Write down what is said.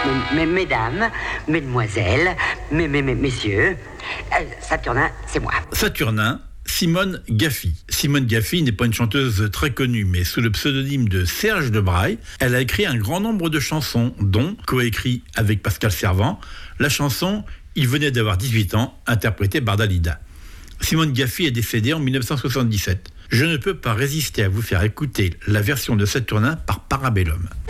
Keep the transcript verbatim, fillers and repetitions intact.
mes- mes- mesdames, mesdemoiselles, mes- mes- mes- messieurs, euh, Saturnin, c'est moi. Saturnin, Simone Gaffy. Simone Gaffy n'est pas une chanteuse très connue, mais sous le pseudonyme de Serge de Braille, elle a écrit un grand nombre de chansons, dont, coécrit avec Pascal Servant, la chanson « Il venait d'avoir dix-huit ans », interprétée par Dalida. Simone Gaffy est décédée en dix-neuf cent soixante-dix-sept. Je ne peux pas résister à vous faire écouter la version de Saturnin par Parabellum.